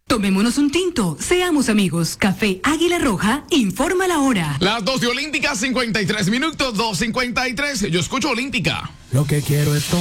Tomémonos un tinto, seamos amigos. Café Águila Roja, informa la hora. Las 2 de Olímpica, 53 minutos, 2:53. Yo escucho Olímpica. Lo que quiero es